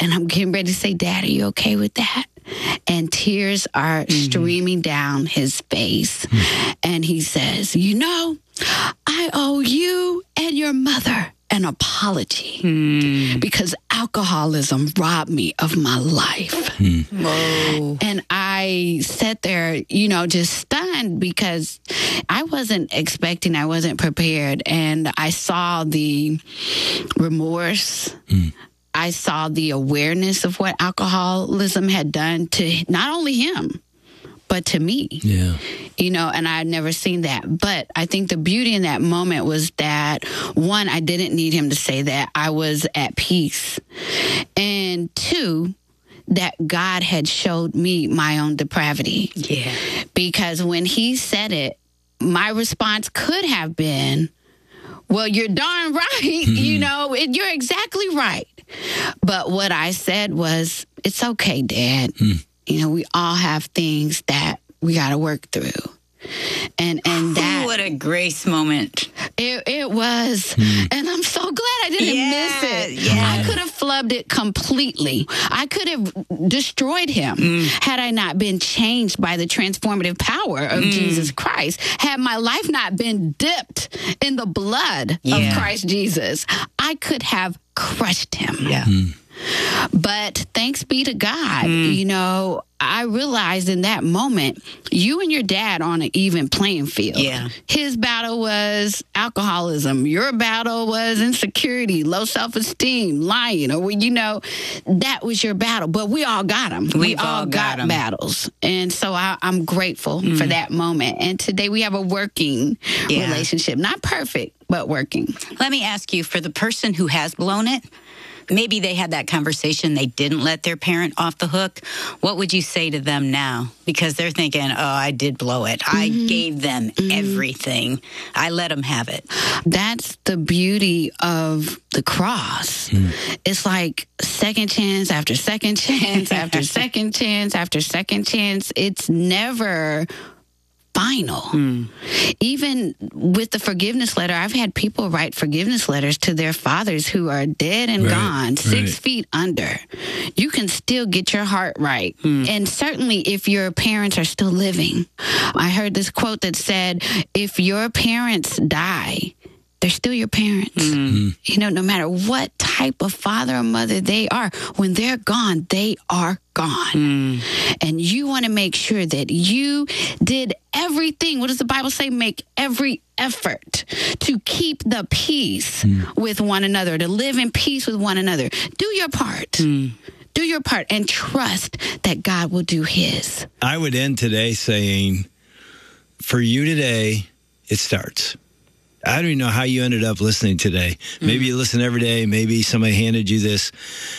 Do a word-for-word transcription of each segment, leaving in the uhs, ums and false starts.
And I'm getting ready to say, Dad, are you okay with that? And tears are mm-hmm. streaming down his face. Mm-hmm. And he says, you know, I owe you and your mother an apology mm. because alcoholism robbed me of my life. Mm. Whoa. And I sat there, you know, just stunned because I wasn't expecting, I wasn't prepared. And I saw the remorse. Mm. I saw the awareness of what alcoholism had done to not only him, but to me. Yeah. You know, and I had never seen that. But I think the beauty in that moment was that, one, I didn't need him to say that. I was at peace. And two, that God had showed me my own depravity. Yeah. Because when he said it, my response could have been, well, you're darn right. Mm-hmm. You know, it, you're exactly right. But what I said was, it's okay, Dad. Mm. You know, we all have things that we got to work through. And and that... Ooh, what a grace moment. It, it was. Mm. And I'm so glad I didn't yeah, miss it. Yeah. I could have flubbed it completely. I could have destroyed him mm. had I not been changed by the transformative power of mm. Jesus Christ. Had my life not been dipped in the blood yeah. of Christ Jesus, I could have crushed him. Yeah. Mm. But thanks be to God, mm. you know, I realized in that moment, you and your dad are on an even playing field. Yeah. His battle was alcoholism. Your battle was insecurity, low self-esteem, lying, or, you know, that was your battle. But we all got them. We've we all, all got, got battles. And so I, I'm grateful mm. for that moment. And today we have a working yeah. relationship. Not perfect, but working. Let me ask you, for the person who has blown it, maybe they had that conversation, they didn't let their parent off the hook. What would you say to them now? Because they're thinking, oh, I did blow it. Mm-hmm. I gave them mm-hmm. everything. I let them have it. That's the beauty of the cross. Mm. It's like second chance after second chance after second chance after second chance. It's never final. Mm. Even with the forgiveness letter, I've had people write forgiveness letters to their fathers who are dead and right, gone, six right. feet under. You can still get your heart right. Mm. And certainly if your parents are still living. I heard this quote that said, if your parents die, they're still your parents. Mm-hmm. You know, no matter what type of father or mother they are, when they're gone, they are gone. Mm. And you want to make sure that you did everything. What does the Bible say? Make every effort to keep the peace mm. with one another, to live in peace with one another. Do your part. Mm. Do your part and trust that God will do his. I would end today saying, for you today, it starts. I don't even know how you ended up listening today. Maybe mm. you listen every day. Maybe somebody handed you this.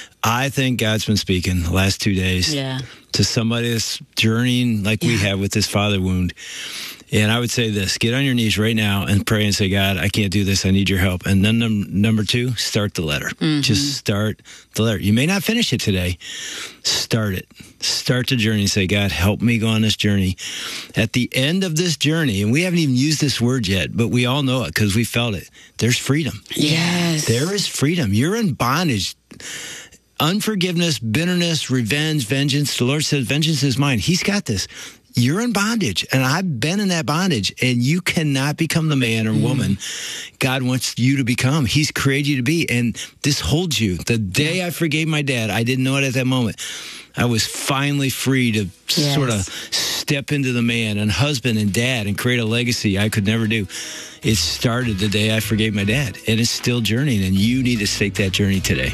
I think God's been speaking the last two days yeah. to somebody that's journeying like yeah. we have with this father wound. And I would say this, get on your knees right now and pray and say, God, I can't do this. I need your help. And then num- number two, start the letter. Mm-hmm. Just start the letter. You may not finish it today. Start it. Start the journey and say, God, help me go on this journey. At the end of this journey, and we haven't even used this word yet, but we all know it because we felt it. There's freedom. Yes. There is freedom. You're in bondage. Unforgiveness, bitterness, revenge, vengeance. The Lord says, vengeance is mine. He's got this. You're in bondage, and I've been in that bondage, and you cannot become the man or woman mm. God wants you to become. He's created you to be, and this holds you. The day I forgave my dad, I didn't know it at that moment. I was finally free to yes. sort of step into the man and husband and dad and create a legacy I could never do. It started the day I forgave my dad, and it's still journeying, and you need to take that journey today.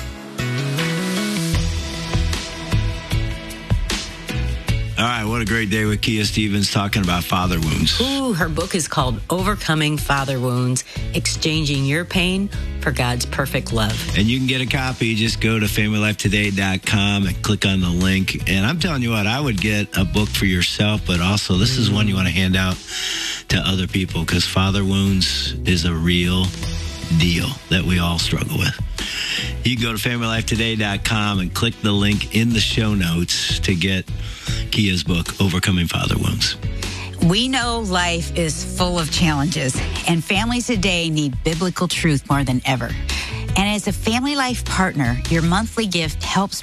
All right, what a great day with Kia Stevens talking about father wounds. Ooh, her book is called Overcoming Father Wounds, Exchanging Your Pain for God's Perfect Love. And you can get a copy. Just go to family life today dot com and click on the link. And I'm telling you what, I would get a book for yourself, but also this is one you want to hand out to other people because father wounds is a real deal that we all struggle with. You can go to family life today dot com and click the link in the show notes to get Kia's book, Overcoming Father Wounds. We know life is full of challenges, and families today need biblical truth more than ever. And as a Family Life partner, your monthly gift helps